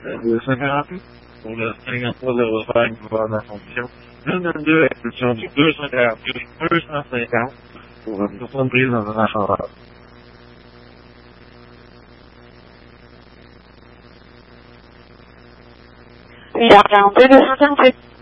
248 pour le 5305 pour la fonction. Le 22, expulsion du 248, 250 pour une personne prise dans un ascenseur. Oui, 42, 248.